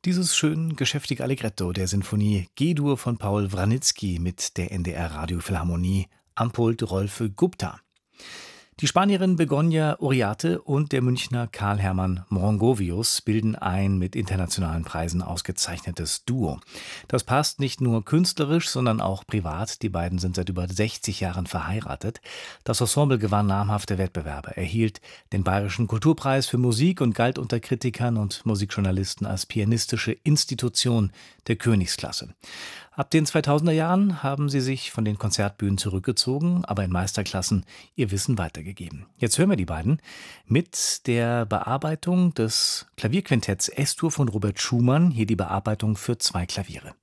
Dieses schön geschäftige Allegretto der Sinfonie G-Dur von Paul Wranitzky mit der NDR Radiophilharmonie am Pult Rolf Gupta. Die Spanierin Begoña Uriarte und der Münchner Karl-Hermann Mrongovius bilden ein mit internationalen Preisen ausgezeichnetes Duo. Das passt nicht nur künstlerisch, sondern auch privat. Die beiden sind seit über 60 Jahren verheiratet. Das Ensemble gewann namhafte Wettbewerbe, erhielt den Bayerischen Kulturpreis für Musik und galt unter Kritikern und Musikjournalisten als pianistische Institution der Königsklasse. Ab den 2000er Jahren haben sie sich von den Konzertbühnen zurückgezogen, aber in Meisterklassen ihr Wissen weitergegeben. Jetzt hören wir die beiden mit der Bearbeitung des Klavierquintetts S-Dur von Robert Schumann, hier die Bearbeitung für 2 Klaviere.